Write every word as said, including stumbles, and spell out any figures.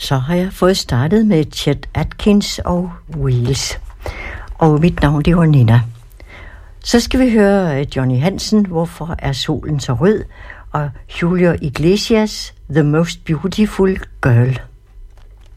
Så har jeg fået startet med Chet Atkins og Wheels. Og mit navn, det var Nina. Så skal vi høre Johnny Hansen, Hvorfor er solen så rød? Og Julio Iglesias, The Most Beautiful Girl.